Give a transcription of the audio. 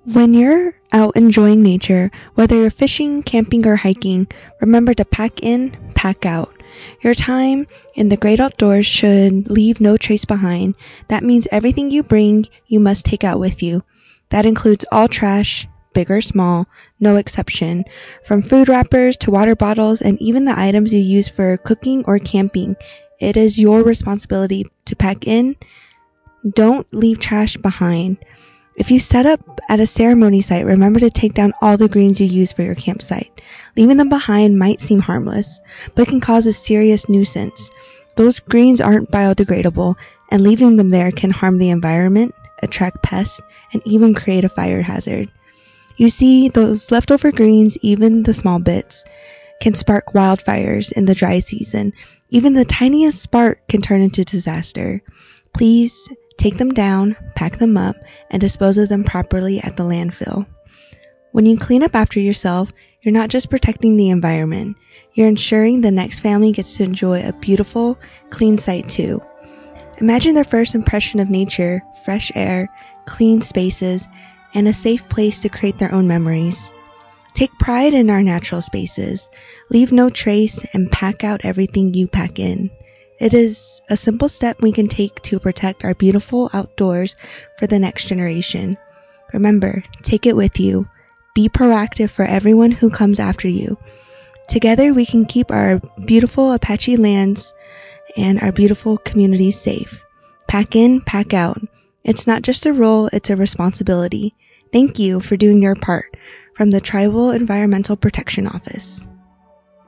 When you're out enjoying nature, whether you're fishing, camping, or hiking, remember to pack in, pack out. Your time in the great outdoors should leave no trace behind. That means everything you bring, you must take out with you. That includes all trash, big or small, no exception, from food wrappers to water bottles and even the items you use for cooking or camping. It is your responsibility to pack in. Don't leave trash behind. If you set up at a ceremony site, remember to take down all the greens you use for your campsite. Leaving them behind might seem harmless, but can cause a serious nuisance. Those greens aren't biodegradable, and leaving them there can harm the environment, attract pests, and even create a fire hazard. You see, those leftover greens, even the small bits, can spark wildfires in the dry season. Even the tiniest spark can turn into disaster. Please take them down, pack them up, and dispose of them properly at the landfill. When you clean up after yourself, you're not just protecting the environment, you're ensuring the next family gets to enjoy a beautiful, clean site too. Imagine their first impression of nature, fresh air, clean spaces, and a safe place to create their own memories. Take pride in our natural spaces, leave no trace, and pack out everything you pack in. It is a simple step we can take to protect our beautiful outdoors for the next generation. Remember, take it with you. Be proactive for everyone who comes after you. Together we can keep our beautiful Apache lands and our beautiful communities safe. Pack in, pack out. It's not just a role, it's a responsibility. Thank you for doing your part. From the Tribal Environmental Protection Office.